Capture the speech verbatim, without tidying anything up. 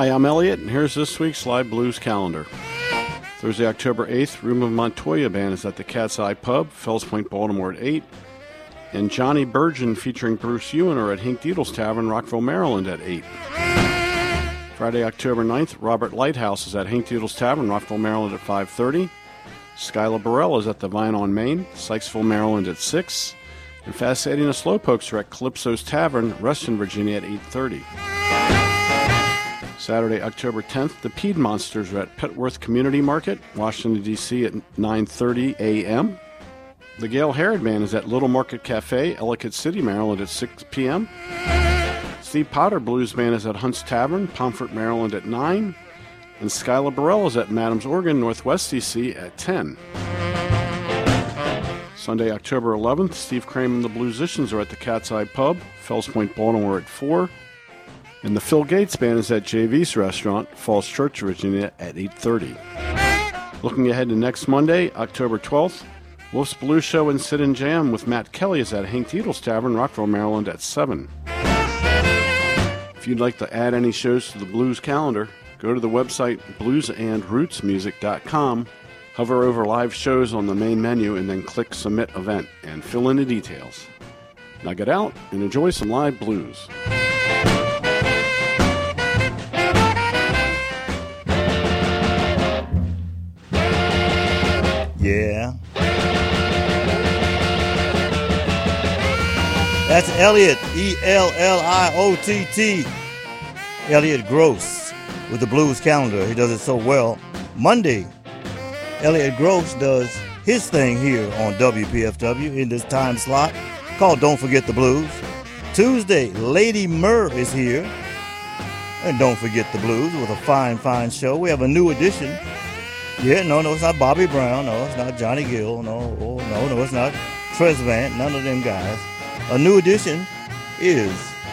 Hi, I'm Elliot, and here's this week's live blues calendar. Thursday, October eighth, Room of Montoya Band is at the Cat's Eye Pub, Fells Point, Baltimore at eight. And Johnny Burgeon featuring Bruce Ewan are at Hank Deedle's Tavern, Rockville, Maryland at eight. Friday, October ninth, Robert Lighthouse is at Hank Deedle's Tavern, Rockville, Maryland at five thirty. Skylar Burrell is at the Vine on Main, Sykesville, Maryland at six. And Fast Eddie and the Slowpokes are at Calypso's Tavern, Reston, Virginia at eight thirty. Saturday, October tenth, the Peed Monsters are at Petworth Community Market, Washington, D C at nine thirty a.m. The Gail Herod Band is at Little Market Cafe, Ellicott City, Maryland at six p.m. Steve Potter Blues Band is at Hunt's Tavern, Pomfret, Maryland at nine. And Skylar Burrell is at Madam's Organ, Northwest D C at ten. Sunday, October eleventh, Steve Crane and the Bluesicians are at the Cat's Eye Pub, Fells Point, Baltimore at four. And the Phil Gates Band is at J V's Restaurant, Falls Church, Virginia at eight thirty. Looking ahead to next Monday, October twelfth, Wolf's Blues Show and Sit and Jam with Matt Kelly is at Hank Deedle's Tavern, Rockville, Maryland at seven. If you'd like to add any shows to the blues calendar, go to the website blues and roots music dot com, hover over live shows on the main menu, and then click Submit Event and fill in the details. Now get out and enjoy some live blues. Yeah. That's Elliot, E L L I O T T. Elliot Gross with the blues calendar. He does it so well. Monday, Elliot Gross does his thing here on W P F W in this time slot called Don't Forget the Blues. Tuesday, Lady Murr is here. And Don't Forget the Blues with a fine, fine show. We have a new edition. Yeah, no, no, it's not Bobby Brown. No, it's not Johnny Gill. No, oh, no, no, it's not Trez Vant. None of them guys. A new edition is